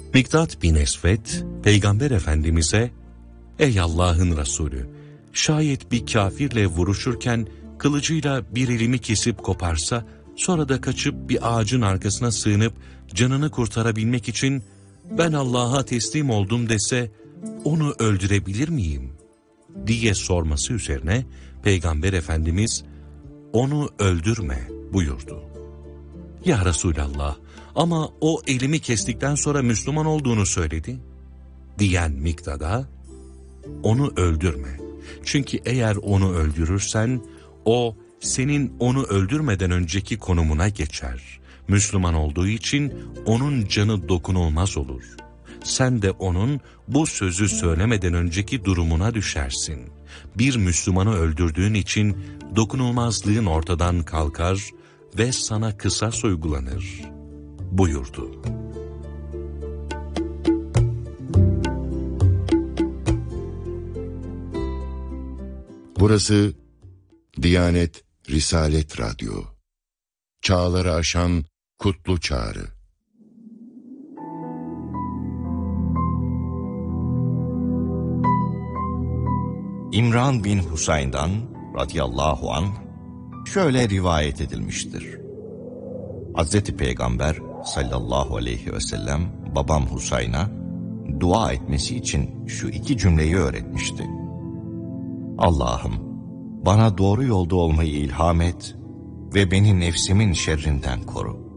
Mikdad bin Esvet, Peygamber Efendimiz'e, "Ey Allah'ın Resulü, şayet bir kafirle vuruşurken kılıcıyla bir elimi kesip koparsa, sonra da kaçıp bir ağacın arkasına sığınıp canını kurtarabilmek için ben Allah'a teslim oldum dese, onu öldürebilir miyim?" diye sorması üzerine Peygamber Efendimiz, "Onu öldürme" buyurdu. "Ya Resulallah, ama o elimi kestikten sonra Müslüman olduğunu söyledi" diyen Mikdad'a, "Onu öldürme. Çünkü eğer onu öldürürsen, o senin onu öldürmeden önceki konumuna geçer. Müslüman olduğu için onun canı dokunulmaz olur. Sen de onun bu sözü söylemeden önceki durumuna düşersin. Bir Müslümanı öldürdüğün için dokunulmazlığın ortadan kalkar ve sana kısas uygulanır" buyurdu. Burası Diyanet Risalet Radyo. Çağları aşan kutlu çağrı. İmran bin Husayn'dan radıyallahu anh şöyle rivayet edilmiştir. Hazreti Peygamber sallallahu aleyhi ve sellem babam Husayn'a dua etmesi için şu iki cümleyi öğretmişti. Allah'ım, bana doğru yolda olmayı ilham et ve beni nefsimin şerrinden koru.